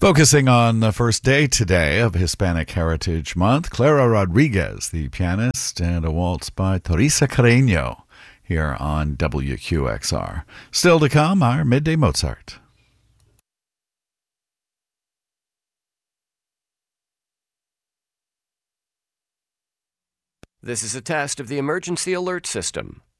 Focusing on the first day today of Hispanic Heritage Month, Clara Rodriguez, the pianist, and a waltz by Teresa Carreño here on WQXR. Still to come, our Midday Mozart. This is a test of the emergency alert system.